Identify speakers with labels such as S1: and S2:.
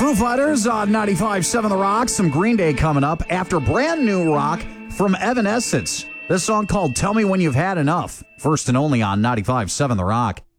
S1: Foo Fighters on 95.7 The Rock. Some Green Day coming up after brand new rock from Evanescence. This song called Tell Me When You've Had Enough. First and only on 95.7 The Rock.